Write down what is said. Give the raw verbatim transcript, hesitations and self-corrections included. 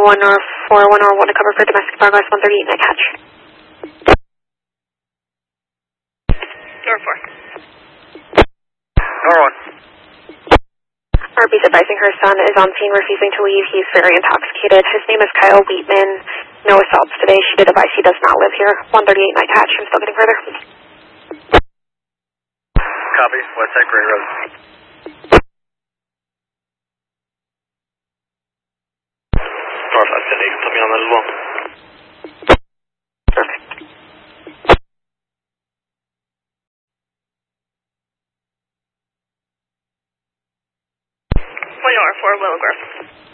one or four, one or one to cover for domestic progress, one thirty-eight night hatch. Nor four. Nor one. R B's advising her son is on scene refusing to leave. He's very intoxicated. His name is Kyle Wheatman. No assaults today. She did advise he does not live here. one thirty-eight night hatch. I'm still getting further. Copy. Westside Gray Road. Northwest ten, you can put me on that as well. Perfect. one R four, Willowgrove.